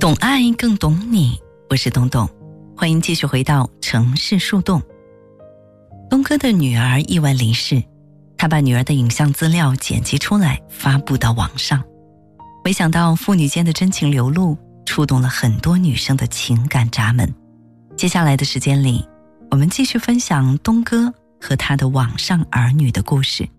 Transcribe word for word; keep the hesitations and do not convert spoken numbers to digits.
懂爱更懂你，我是东东，欢迎继续回到城市树洞。东哥的女儿意外离世，他把女儿的影像资料剪辑出来发布到网上，没想到父女间的真情流露触动了很多女生的情感闸门。接下来的时间里，我们继续分享东哥和他的网上儿女的故事。